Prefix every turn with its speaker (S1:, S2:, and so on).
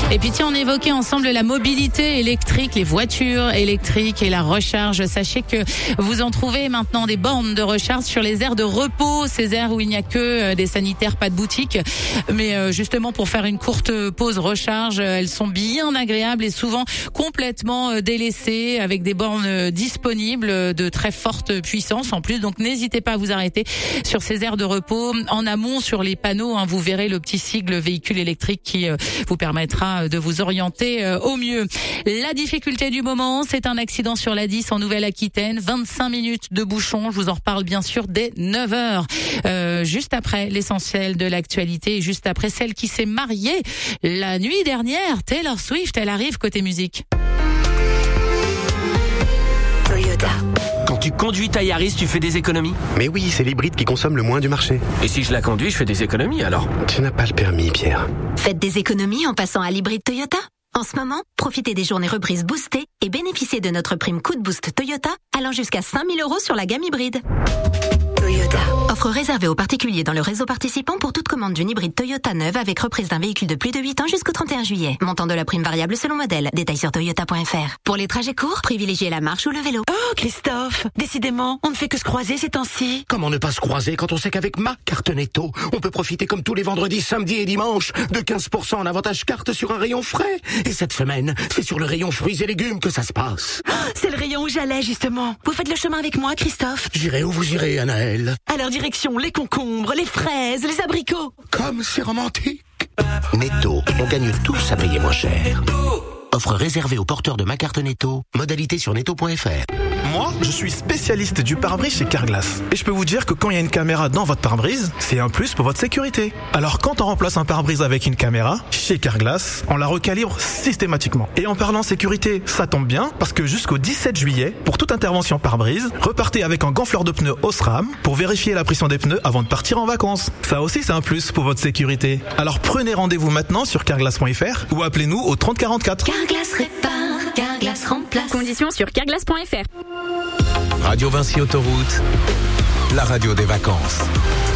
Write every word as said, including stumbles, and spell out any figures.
S1: Et puis tiens, on évoquait ensemble la mobilité électrique, les voitures électriques et la recharge. Sachez que vous en trouvez maintenant des bornes de recharge sur les aires de repos, ces aires où il n'y a que des sanitaires, pas de boutique. Mais justement, pour faire une courte pause recharge, elles sont bien agréables et souvent complètement délaissées, avec des bornes disponibles de très forte puissance en plus. Donc n'hésitez pas à vous arrêter sur ces aires de repos. En amont, sur les panneaux, hein, vous verrez le petit sigle véhicule électrique qui euh, vous permettra de vous orienter euh, au mieux. La difficulté du moment, c'est un accident sur l'A dix en Nouvelle-Aquitaine. vingt-cinq minutes de bouchon. Je vous en reparle bien sûr dès neuf heures. Euh, juste après l'essentiel de l'actualité et juste après celle qui s'est mariée la nuit dernière, Taylor Swift. Elle arrive côté musique.
S2: Toyota.
S3: Quand tu conduis ta Yaris, tu fais des économies?
S4: Mais oui, c'est l'hybride qui consomme le moins du marché.
S3: Et si je la conduis, je fais des économies alors?
S4: Tu n'as pas le permis, Pierre.
S2: Faites des économies en passant à l'hybride Toyota. En ce moment, profitez des journées reprises boostées et bénéficiez de notre prime coup de boost Toyota allant jusqu'à cinq mille euros sur la gamme hybride. Toyota. Offre réservée aux particuliers dans le réseau participant pour toute commande d'une hybride Toyota neuve avec reprise d'un véhicule de plus de huit ans jusqu'au trente et un juillet. Montant de la prime variable selon modèle. Détails sur toyota point f r. Pour les trajets courts, privilégiez la marche ou le vélo.
S5: Oh, Christophe, décidément, on ne fait que se croiser ces temps-ci.
S6: Comment ne pas se croiser quand on sait qu'avec ma carte Netto, on peut profiter comme tous les vendredis, samedis et dimanches de quinze pour cent en avantage carte sur un rayon frais. Et cette semaine, c'est sur le rayon fruits et légumes que ça se passe.
S5: Oh, c'est le rayon où j'allais justement. Vous faites le chemin avec moi, Christophe?
S6: J'irai où vous irez, Anaëlle.
S5: Alors direction les concombres, les fraises, les abricots.
S6: Comme c'est romantique.
S7: Netto, on gagne tous à payer moins cher. Offre réservée aux porteurs de ma carte Netto. Modalité sur netto point f r.
S8: Moi, je suis spécialiste du pare-brise chez Carglass. Et je peux vous dire que quand il y a une caméra dans votre pare-brise, c'est un plus pour votre sécurité. Alors quand on remplace un pare-brise avec une caméra, chez Carglass, on la recalibre systématiquement. Et en parlant sécurité, ça tombe bien, parce que jusqu'au dix-sept juillet, pour toute intervention pare-brise, repartez avec un gonfleur de pneus Osram pour vérifier la pression des pneus avant de partir en vacances. Ça aussi, c'est un plus pour votre sécurité. Alors prenez rendez-vous maintenant sur carglass point f r ou appelez-nous au trente quarante-quatre.
S2: Carglass répare, Carglass remplace.
S9: Conditions sur carglass point f r.
S10: Radio Vinci Autoroute, la radio des vacances.